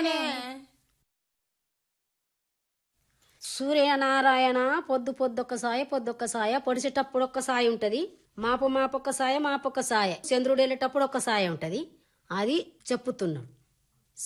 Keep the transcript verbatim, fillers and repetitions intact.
సూర్యనారాయణ పొద్దు పొద్దొక్క సాయ పొద్దొక్క సాయ పొడిచేటప్పుడు ఒక్క సాయ ఉంటది, మాపు మాపొక్క సాయ మాపొక్క సాయ, చంద్రుడు వెళ్ళేటప్పుడు ఒక్క సాయ ఉంటది. అది చెప్పుతున్నాడు.